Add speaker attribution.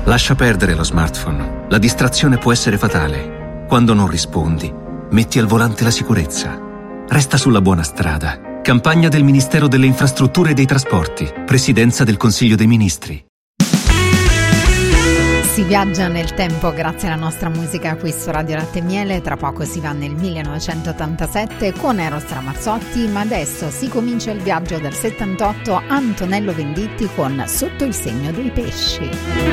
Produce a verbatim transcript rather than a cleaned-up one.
Speaker 1: Lascia perdere lo smartphone. La distrazione può essere fatale. Quando non rispondi, metti al volante la sicurezza. Resta sulla buona strada. Campagna del Ministero delle Infrastrutture e dei Trasporti. Presidenza del Consiglio dei Ministri.
Speaker 2: Si viaggia nel tempo grazie alla nostra musica qui su Radio Latte e Miele. Tra poco si va nel millenovecentottantasette con Eros Ramazzotti, ma adesso si comincia il viaggio del settantotto. Antonello Venditti con Sotto il segno dei pesci.